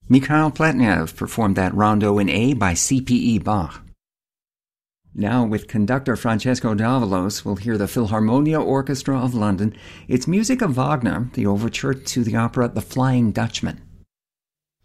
Mikhail Pletnev performed that rondo in A by C.P.E. Bach. Now, with conductor Francesco Davalos, we'll hear the Philharmonia Orchestra of London. It's music of Wagner, the overture to the opera The Flying Dutchman.